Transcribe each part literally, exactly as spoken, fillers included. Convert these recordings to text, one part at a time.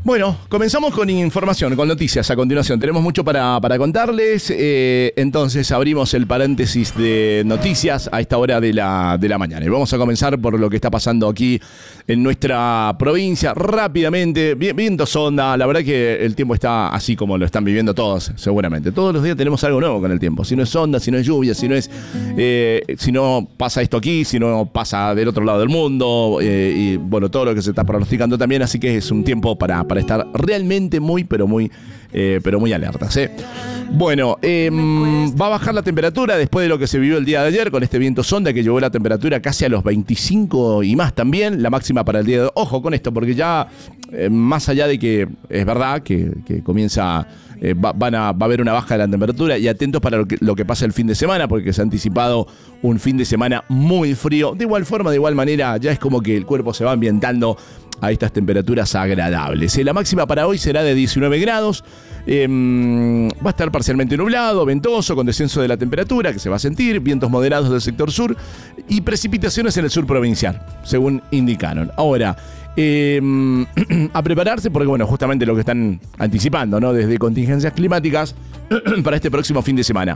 Bueno, comenzamos con información, con noticias a continuación. Tenemos mucho para, para contarles. Eh, entonces abrimos el paréntesis de noticias a esta hora de la, de la mañana. Y vamos a comenzar por lo que está pasando aquí en nuestra provincia. Rápidamente, viento sonda. La verdad que el tiempo está así como lo están viviendo todos, seguramente. Todos los días tenemos algo nuevo con el tiempo. Si no es sonda, si no es lluvia, si no es... Eh, si no pasa esto aquí, si no pasa del otro lado del mundo. Eh, y bueno, todo lo que se está pronosticando también. Así que es un tiempo para... para estar realmente muy, pero muy, eh, pero muy alertas, ¿eh? Bueno, eh, va a bajar la temperatura después de lo que se vivió el día de ayer con este viento sonda que llevó la temperatura casi a los veinticinco y más también, la máxima para el día de hoy. Ojo con esto, porque ya eh, más allá de que es verdad que, que comienza... Eh, va, van a, va a haber una baja de la temperatura y atentos para lo que, lo que pasa el fin de semana, porque se ha anticipado un fin de semana muy frío. De igual forma, de igual manera, ya es como que el cuerpo se va ambientando a estas temperaturas agradables. Eh, la máxima para hoy será de diecinueve grados. Eh, va a estar parcialmente nublado, ventoso, con descenso de la temperatura que se va a sentir, vientos moderados del sector sur y precipitaciones en el sur provincial, según indicaron. Ahora, Eh, a prepararse porque, bueno, justamente lo que están anticipando, ¿no? Desde contingencias climáticas para este próximo fin de semana.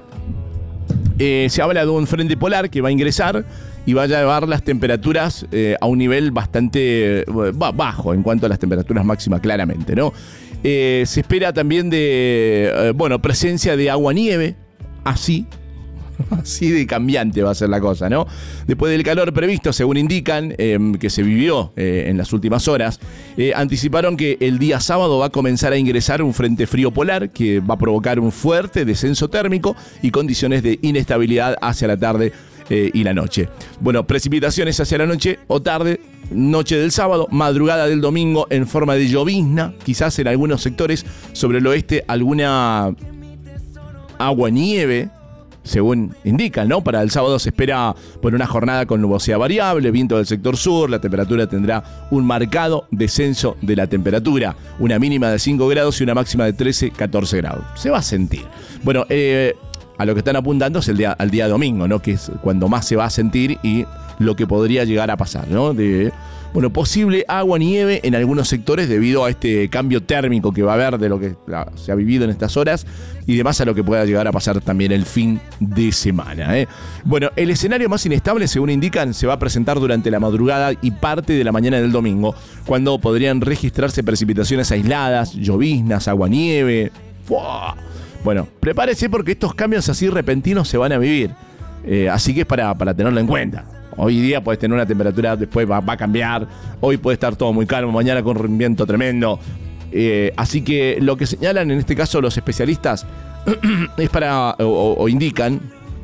Eh, se habla de un frente polar que va a ingresar y va a llevar las temperaturas eh, a un nivel bastante eh, bajo en cuanto a las temperaturas máximas, claramente, ¿no? Eh, se espera también de, eh, bueno, presencia de agua-nieve, así. Así de cambiante va a ser la cosa, ¿no? Después del calor previsto, según indican, eh, que se vivió eh, en las últimas horas, eh, anticiparon que el día sábado va a comenzar a ingresar un frente frío polar que va a provocar un fuerte descenso térmico y condiciones de inestabilidad hacia la tarde eh, y la noche. Bueno, precipitaciones hacia la noche o tarde, noche del sábado, madrugada del domingo en forma de llovizna, quizás en algunos sectores sobre el oeste alguna agua-nieve, según indican, ¿no? Para el sábado se espera por una jornada con nubosidad variable, viento del sector sur, la temperatura tendrá un marcado descenso de la temperatura, una mínima de cinco grados y una máxima de trece, catorce grados. Se va a sentir. Bueno, eh, a lo que están apuntando es el día, al día domingo, ¿no? Que es cuando más se va a sentir y lo que podría llegar a pasar, ¿no? De, bueno, posible agua-nieve en algunos sectores debido a este cambio térmico que va a haber de lo que se ha vivido en estas horas y demás a lo que pueda llegar a pasar también el fin de semana, ¿eh? Bueno, el escenario más inestable, según indican, se va a presentar durante la madrugada y parte de la mañana del domingo, cuando podrían registrarse precipitaciones aisladas, lloviznas, agua-nieve. ¡Fua! Bueno, prepárese porque estos cambios así repentinos se van a vivir, eh, así que es para, para tenerlo en cuenta. Hoy día puedes tener una temperatura, después va, va a cambiar. Hoy puede estar todo muy calmo, mañana con un viento tremendo. Eh, así que lo que señalan en este caso los especialistas es para, o, o indican,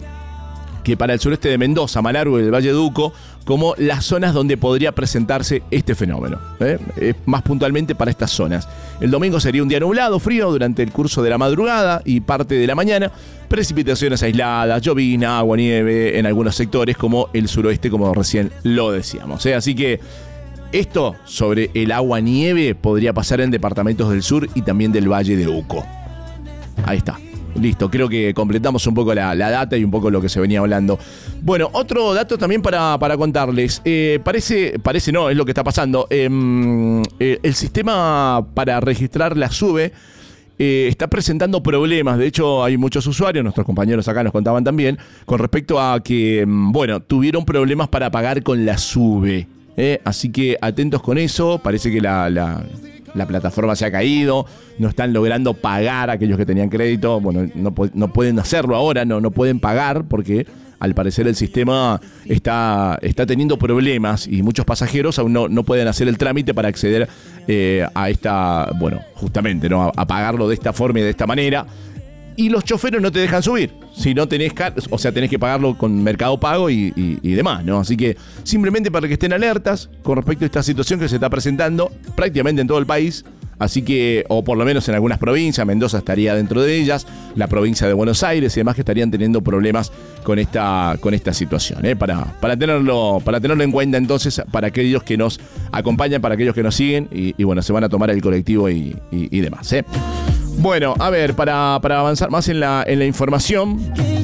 que para el sureste de Mendoza, Malargüe y el Valle de Uco, como las zonas donde podría presentarse este fenómeno, ¿eh? Eh, más puntualmente para estas zonas. El domingo sería un día nublado, frío durante el curso de la madrugada y parte de la mañana, precipitaciones aisladas, llovizna, agua, nieve en algunos sectores como el suroeste, como recién lo decíamos, ¿eh? Así que esto sobre el agua-nieve podría pasar en departamentos del sur y también del Valle de Uco. Ahí está. Listo, creo que completamos un poco la, la data y un poco lo que se venía hablando. Bueno, otro dato también para, para contarles. Eh, parece, parece no, es lo que está pasando. Eh, eh, el sistema para registrar la SUBE eh, está presentando problemas. De hecho, hay muchos usuarios, nuestros compañeros acá nos contaban también, con respecto a que, bueno, tuvieron problemas para pagar con la SUBE. Eh, así que atentos con eso. Parece que la... la La plataforma se ha caído, no están logrando pagar a aquellos que tenían crédito. Bueno, no, no pueden hacerlo ahora, no, no pueden pagar porque al parecer el sistema está, está teniendo problemas y muchos pasajeros aún no, no pueden hacer el trámite para acceder eh, a esta, bueno, justamente, ¿no? A, a pagarlo de esta forma y de esta manera. Y los choferes no te dejan subir. Si no tenés, o sea, tenés que pagarlo con Mercado Pago y, y, y demás, ¿no? Así que simplemente para que estén alertas con respecto a esta situación que se está presentando prácticamente en todo el país. Así que, o por lo menos en algunas provincias, Mendoza estaría dentro de ellas, la provincia de Buenos Aires y demás, que estarían teniendo problemas con esta, con esta situación, ¿eh? Para, para, tenerlo, para tenerlo en cuenta entonces, para aquellos que nos acompañan, para aquellos que nos siguen y, y bueno, se van a tomar el colectivo y, y, y demás, ¿eh? Bueno, a ver, para, para avanzar más en la, en la información,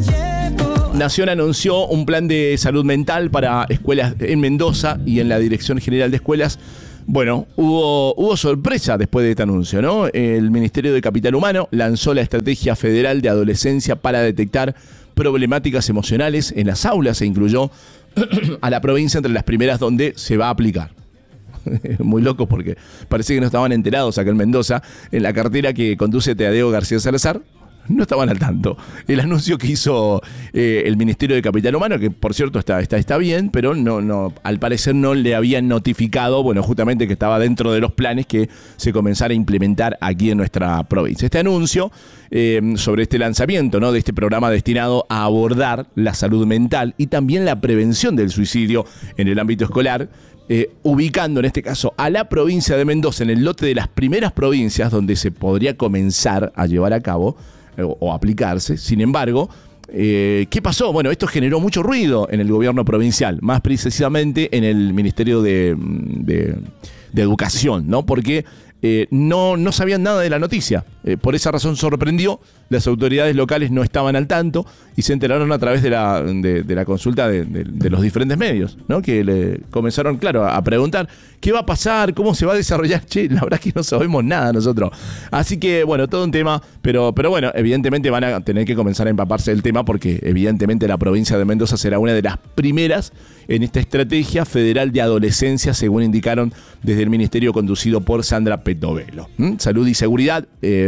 Nación anunció un plan de salud mental para escuelas en Mendoza y en la Dirección General de Escuelas Bueno, hubo, hubo sorpresa después de este anuncio, ¿no? El Ministerio de Capital Humano lanzó la Estrategia Federal de Adolescencia para detectar problemáticas emocionales en las aulas e incluyó a la provincia entre las primeras donde se va a aplicar. Muy loco porque parece que no estaban enterados acá en Mendoza. En la cartera que conduce Tadeo García Salazar no estaban al tanto. El anuncio que hizo eh, el Ministerio de Capital Humano, que por cierto está, está, está bien, pero no, no, al parecer no le habían notificado, bueno, justamente que estaba dentro de los planes que se comenzara a implementar aquí en nuestra provincia. Este anuncio eh, sobre este lanzamiento, ¿no?, de este programa destinado a abordar la salud mental y también la prevención del suicidio en el ámbito escolar, Eh, ubicando en este caso a la provincia de Mendoza en el lote de las primeras provincias donde se podría comenzar a llevar a cabo eh, o aplicarse. Sin embargo, eh, ¿qué pasó? Bueno, esto generó mucho ruido en el gobierno provincial, más precisamente en el Ministerio de, de, de Educación, ¿no? Porque eh, no, no sabían nada de la noticia. Eh, por esa razón sorprendió, las autoridades locales no estaban al tanto y se enteraron a través de la, de, de la consulta de, de, de los diferentes medios, ¿no? Que le comenzaron, claro, a preguntar qué va a pasar, cómo se va a desarrollar. Che, la verdad es que no sabemos nada nosotros. Así que, bueno, todo un tema, pero, pero bueno, evidentemente van a tener que comenzar a empaparse del tema porque evidentemente la provincia de Mendoza será una de las primeras en esta estrategia federal de adolescencia, según indicaron desde el ministerio conducido por Sandra Petovelo. ¿Mm? Salud y seguridad eh,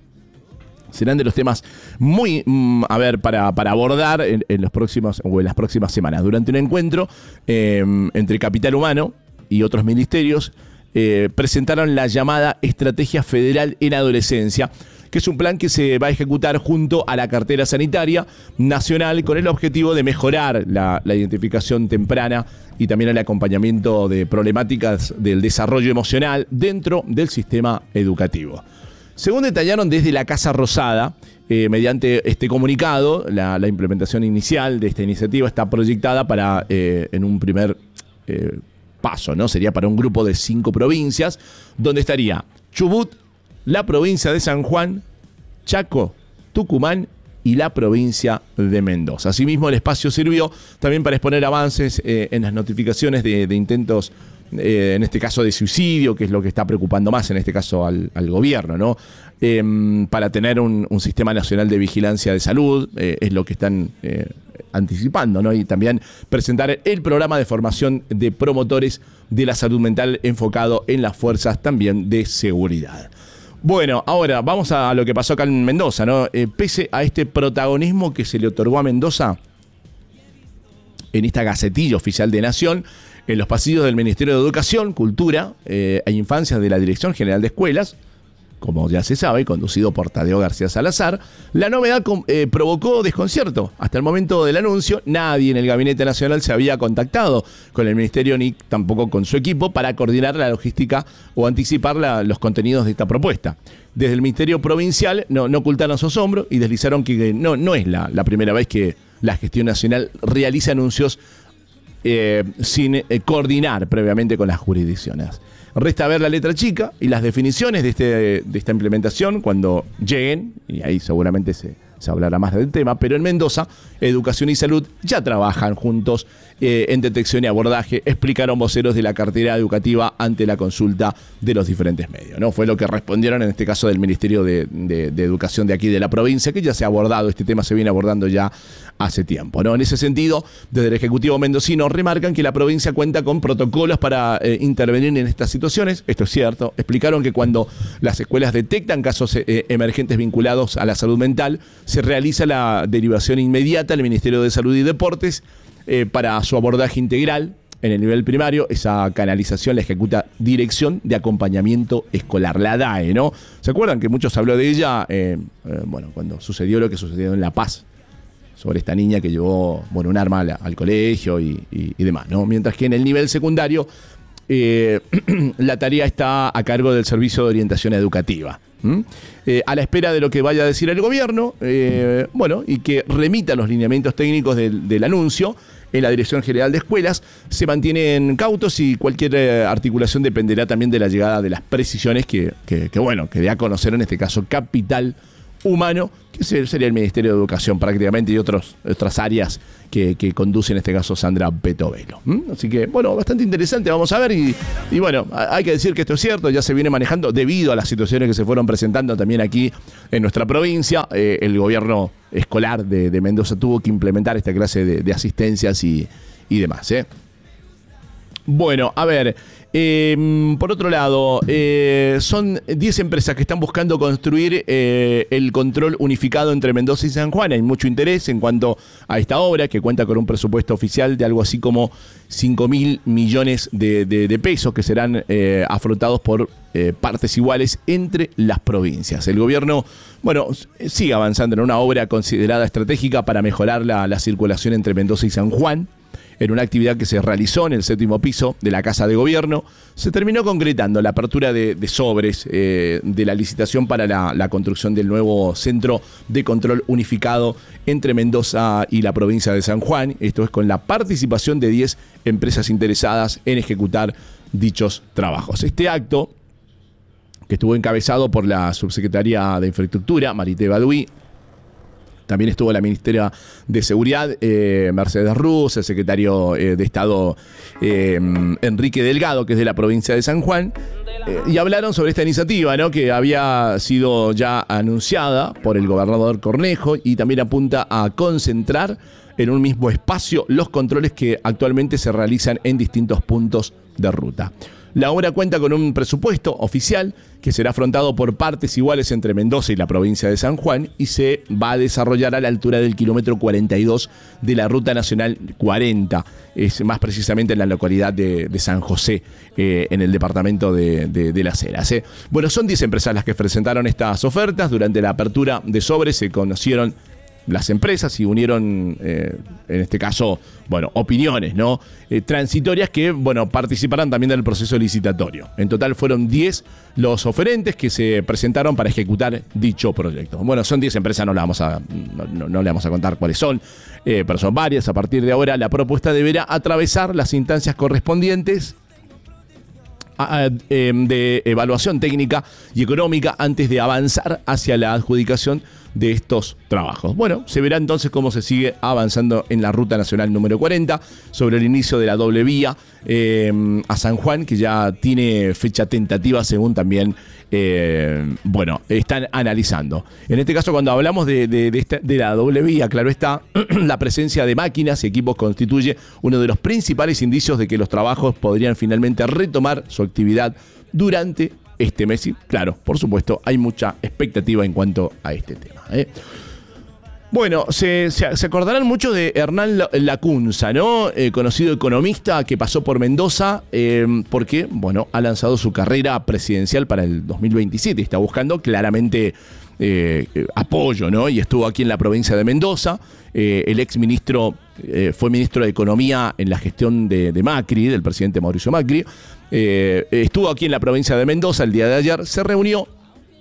serán de los temas muy, mm, a ver, para, para abordar en, en los próximos o en las próximas semanas. Durante un encuentro eh, entre Capital Humano y otros ministerios, eh, presentaron la llamada Estrategia Federal en Adolescencia, que es un plan que se va a ejecutar junto a la cartera sanitaria nacional con el objetivo de mejorar la, la identificación temprana y también el acompañamiento de problemáticas del desarrollo emocional dentro del sistema educativo. Según detallaron desde la Casa Rosada, eh, mediante este comunicado, la, la implementación inicial de esta iniciativa está proyectada para, eh, en un primer eh, paso, ¿no? Sería para un grupo de cinco provincias, donde estaría Chubut, la provincia de San Juan, Chaco, Tucumán y la provincia de Mendoza. Asimismo, el espacio sirvió también para exponer avances eh, en las notificaciones de, de intentos, eh, en este caso de suicidio, que es lo que está preocupando más en este caso al, al gobierno, ¿no? Eh, para tener un, un sistema nacional de vigilancia de salud, eh, es lo que están eh, anticipando, ¿no? Y también presentar el programa de formación de promotores de la salud mental enfocado en las fuerzas también de seguridad. Bueno, ahora vamos a lo que pasó acá en Mendoza, ¿no? Eh, pese a este protagonismo que se le otorgó a Mendoza en esta gacetilla oficial de Nación, en los pasillos del Ministerio de Educación, Cultura eh, e Infancia de la Dirección General de Escuelas, como ya se sabe, conducido por Tadeo García Salazar, la novedad eh, provocó desconcierto. Hasta el momento del anuncio, nadie en el Gabinete Nacional se había contactado con el Ministerio ni tampoco con su equipo para coordinar la logística o anticipar la, los contenidos de esta propuesta. Desde el Ministerio Provincial no, no ocultaron su asombro y deslizaron que no, no es la, la primera vez que la gestión nacional realiza anuncios eh, sin eh, coordinar previamente con las jurisdicciones. Resta ver la letra chica y las definiciones de, este, de esta implementación cuando lleguen, y ahí seguramente se, se hablará más del tema, pero en Mendoza, Educación y Salud ya trabajan juntos eh, en detección y abordaje, explicaron voceros de la cartera educativa ante la consulta de los diferentes medios, ¿no? Fue lo que respondieron en este caso del Ministerio de, de, de Educación de aquí de la provincia, que ya se ha abordado, este tema se viene abordando ya hace tiempo, ¿no? En ese sentido, desde el Ejecutivo mendocino remarcan que la provincia cuenta con protocolos para eh, intervenir en estas situaciones. Esto es cierto. Explicaron que cuando las escuelas detectan casos eh, emergentes vinculados a la salud mental, se realiza la derivación inmediata al Ministerio de Salud y Deportes eh, para su abordaje integral. En el nivel primario, esa canalización la ejecuta Dirección de Acompañamiento Escolar, la D A E, ¿no? ¿Se acuerdan que muchos habló de ella, eh, eh, bueno, cuando sucedió lo que sucedió en La Paz, sobre esta niña que llevó, bueno, un arma al, al colegio y, y, y demás, ¿no? Mientras que en el nivel secundario eh, la tarea está a cargo del Servicio de Orientación Educativa. ¿Mm? Eh, a la espera de lo que vaya a decir el gobierno, eh, bueno, y que remita los lineamientos técnicos del, del anuncio en la Dirección General de Escuelas, se mantienen cautos y cualquier eh, articulación dependerá también de la llegada de las precisiones que, que, que, bueno, que dé a conocer en este caso Capital Humano, que que sería el Ministerio de Educación prácticamente, y otros, otras áreas que, que conduce en este caso Sandra Petovelo. ¿Mm? Así que, bueno, bastante interesante, vamos a ver. Y, y bueno, hay que decir que esto es cierto, ya se viene manejando debido a las situaciones que se fueron presentando también aquí en nuestra provincia. Eh, el gobierno escolar de, de Mendoza tuvo que implementar esta clase de, de asistencias y, y demás, ¿eh? Bueno, a ver, eh, por otro lado, eh, son diez empresas que están buscando construir eh, el control unificado entre Mendoza y San Juan. Hay mucho interés en cuanto a esta obra, que cuenta con un presupuesto oficial de algo así como cinco mil millones de, de, de pesos, que serán eh, afrontados por eh, partes iguales entre las provincias. El gobierno, bueno, sigue avanzando en una obra considerada estratégica para mejorar la, la circulación entre Mendoza y San Juan. En una actividad que se realizó en el séptimo piso de la Casa de Gobierno, se terminó concretando la apertura de, de sobres eh, de la licitación para la, la construcción del nuevo centro de control unificado entre Mendoza y la provincia de San Juan. Esto es con la participación de diez empresas interesadas en ejecutar dichos trabajos. Este acto, que estuvo encabezado por la subsecretaria de Infraestructura, Marité Baduy, también estuvo la ministra de Seguridad, eh, Mercedes Ruz, el secretario eh, de Estado, eh, Enrique Delgado, que es de la provincia de San Juan, eh, y hablaron sobre esta iniciativa, ¿no?, que había sido ya anunciada por el gobernador Cornejo y también apunta a concentrar en un mismo espacio los controles que actualmente se realizan en distintos puntos de ruta. La obra cuenta con un presupuesto oficial que será afrontado por partes iguales entre Mendoza y la provincia de San Juan y se va a desarrollar a la altura del kilómetro cuarenta y dos de la Ruta Nacional cuarenta, es más precisamente en la localidad de, de San José, eh, en el departamento de, de, de Las Heras. ¿eh? Bueno, son diez empresas las que presentaron estas ofertas. Durante la apertura de sobres se conocieron las empresas y unieron, eh, en este caso, bueno, opiniones, ¿no? Eh, transitorias que, bueno, participarán también del proceso licitatorio. En total fueron diez los oferentes que se presentaron para ejecutar dicho proyecto. Bueno, son diez empresas, no, la vamos a, no, no, no le vamos a contar cuáles son, eh, pero son varias. A partir de ahora, la propuesta deberá atravesar las instancias correspondientes de evaluación técnica y económica antes de avanzar hacia la adjudicación de estos trabajos. Bueno, se verá entonces cómo se sigue avanzando en la Ruta Nacional número cuarenta sobre el inicio de la doble vía eh, a San Juan, que ya tiene fecha tentativa según también eh, bueno, están analizando. En este caso, cuando hablamos de, de, de, esta, de la doble vía, claro está, la presencia de máquinas y equipos constituye uno de los principales indicios de que los trabajos podrían finalmente retomar su actividad durante este mes. Y claro, por supuesto, hay mucha expectativa en cuanto a este tema, ¿eh? Bueno, se, se, se acordarán mucho de Hernán Lacunza, ¿no? Eh, conocido economista que pasó por Mendoza eh, porque, bueno, ha lanzado su carrera presidencial para el dos mil veintisiete. Está buscando claramente eh, apoyo, ¿no? Y estuvo aquí en la provincia de Mendoza. Eh, el ex ministro eh, fue ministro de Economía en la gestión de, de Macri, del presidente Mauricio Macri. Eh, estuvo aquí en la provincia de Mendoza el día de ayer. Se reunió,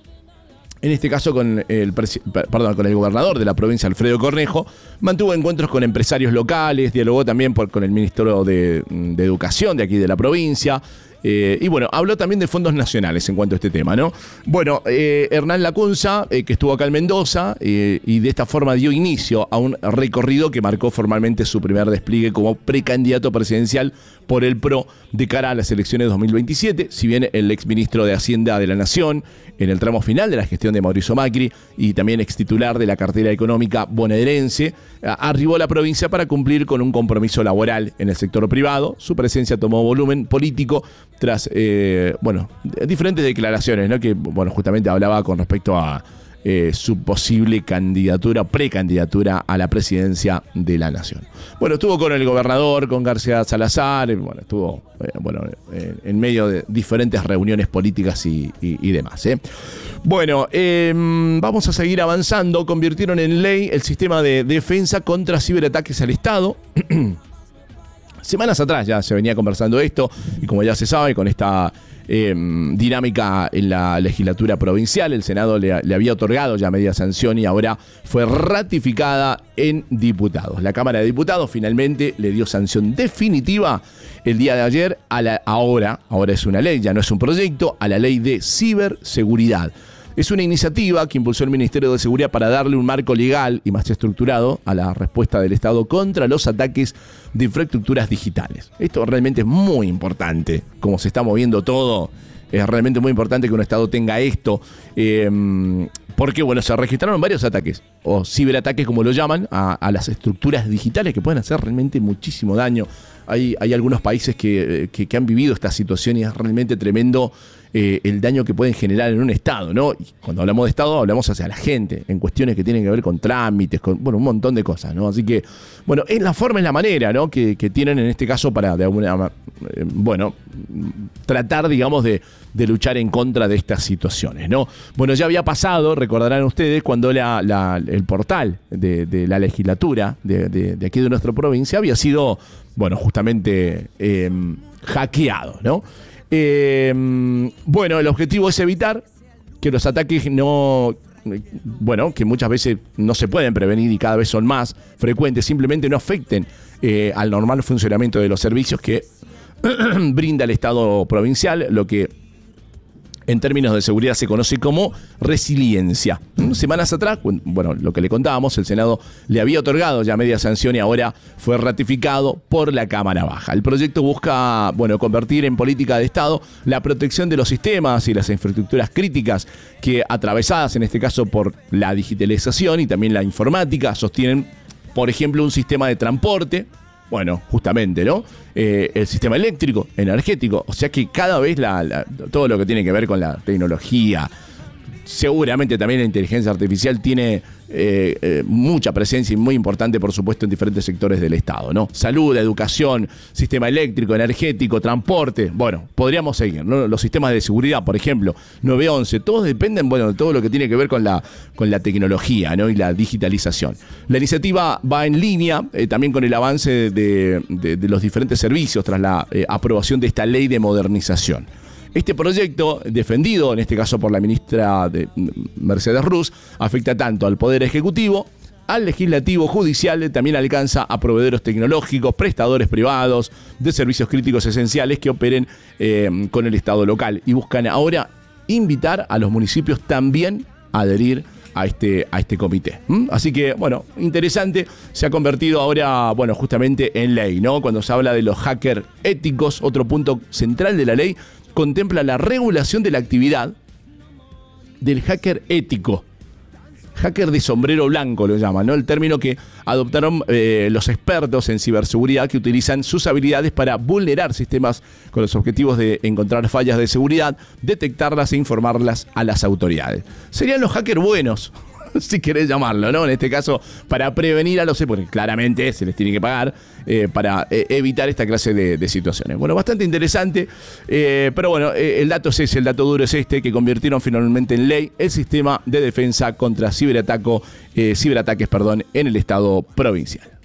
en este caso con el, perdón, con el gobernador de la provincia, Alfredo Cornejo. Mantuvo encuentros con empresarios locales, dialogó también por, con el ministro de, de Educación de aquí de la provincia. Eh, y bueno, habló también de fondos nacionales en cuanto a este tema, ¿no? Bueno, eh, Hernán Lacunza, eh, que estuvo acá en Mendoza, eh, y de esta forma dio inicio a un recorrido que marcó formalmente su primer despliegue como precandidato presidencial por el P R O de cara a las elecciones dos mil veintisiete. Si bien el exministro de Hacienda de la Nación, en el tramo final de la gestión de Mauricio Macri, y también extitular de la cartera económica bonaerense, arribó a la provincia para cumplir con un compromiso laboral en el sector privado. Su presencia tomó volumen político tras, eh, bueno, diferentes declaraciones, ¿no? Que, bueno, justamente hablaba con respecto a eh, su posible candidatura, precandidatura a la presidencia de la Nación. Bueno, estuvo con el gobernador, con García Salazar, bueno, estuvo eh, bueno, eh, en medio de diferentes reuniones políticas y, y, y demás, ¿eh? Bueno, eh, vamos a seguir avanzando. Convirtieron en ley el sistema de defensa contra ciberataques al Estado. Semanas atrás ya se venía conversando esto, y como ya se sabe, con esta eh, dinámica en la legislatura provincial, el Senado le, le había otorgado ya media sanción y ahora fue ratificada en diputados. La Cámara de Diputados finalmente le dio sanción definitiva el día de ayer a la, ahora, ahora es una ley, ya no es un proyecto, a la ley de ciberseguridad. Es una iniciativa que impulsó el Ministerio de Seguridad para darle un marco legal y más estructurado a la respuesta del Estado contra los ataques de infraestructuras digitales. Esto realmente es muy importante, como se está moviendo todo. Es realmente muy importante que un Estado tenga esto, eh, porque bueno, se registraron varios ataques, o ciberataques como lo llaman, a, a las estructuras digitales que pueden hacer realmente muchísimo daño. Hay, hay algunos países que, que, que han vivido esta situación y es realmente tremendo eh, el daño que pueden generar en un Estado, ¿no? Y cuando hablamos de Estado, hablamos hacia la gente, en cuestiones que tienen que ver con trámites, con bueno, un montón de cosas, ¿no? Así que, bueno, es la forma, es la manera, ¿no? Que, que tienen en este caso para, de alguna eh, bueno, tratar, digamos, de, de luchar en contra de estas situaciones, ¿no? Bueno, ya había pasado, recordarán ustedes, cuando la, la, el portal de, de la legislatura de, de, de aquí de nuestra provincia había sido, bueno, justamente eh, hackeado, ¿no? Eh, bueno, el objetivo es evitar que los ataques no, bueno, que muchas veces no se pueden prevenir y cada vez son más frecuentes, simplemente no afecten eh, al normal funcionamiento de los servicios que brinda el Estado provincial, lo que en términos de seguridad se conoce como resiliencia. Semanas atrás, bueno, lo que le contábamos, el Senado le había otorgado ya media sanción y ahora fue ratificado por la Cámara Baja. El proyecto busca, bueno, convertir en política de Estado la protección de los sistemas y las infraestructuras críticas que, atravesadas en este caso por la digitalización y también la informática, sostienen, por ejemplo, un sistema de transporte. Bueno, justamente, ¿no? Eh, el sistema eléctrico, energético. O sea que cada vez la, la, todo lo que tiene que ver con la tecnología, seguramente también la inteligencia artificial tiene eh, eh, mucha presencia y muy importante, por supuesto, en diferentes sectores del Estado, ¿no? Salud, educación, sistema eléctrico, energético, transporte. Bueno, podríamos seguir, ¿no? Los sistemas de seguridad, por ejemplo, nueve once, todos dependen, bueno, de todo lo que tiene que ver con la, con la tecnología, ¿no? Y la digitalización. La iniciativa va en línea eh, también con el avance de, de, de los diferentes servicios tras la eh, aprobación de esta ley de modernización. Este proyecto, defendido en este caso por la ministra de Mercedes Ruz, afecta tanto al Poder Ejecutivo, al Legislativo, Judicial, también alcanza a proveedores tecnológicos, prestadores privados de servicios críticos esenciales que operen eh, con el Estado local y buscan ahora invitar a los municipios también a adherir a este, a este comité. ¿Mm? Así que, bueno, interesante, se ha convertido ahora, bueno, justamente en ley, ¿no? Cuando se habla de los hackers éticos, otro punto central de la ley contempla la regulación de la actividad del hacker ético. Hacker de sombrero blanco lo llaman, ¿no? El término que adoptaron eh, los expertos en ciberseguridad que utilizan sus habilidades para vulnerar sistemas con los objetivos de encontrar fallas de seguridad, detectarlas e informarlas a las autoridades. Serían los hackers buenos, si querés llamarlo, ¿no? En este caso, para prevenir a los... porque claramente se les tiene que pagar eh, para eh, evitar esta clase de, de situaciones. Bueno, bastante interesante, eh, pero bueno, eh, el dato es ese, el dato duro es este, que convirtieron finalmente en ley el sistema de defensa contra ciberataco, eh, ciberataques perdón, en el Estado provincial.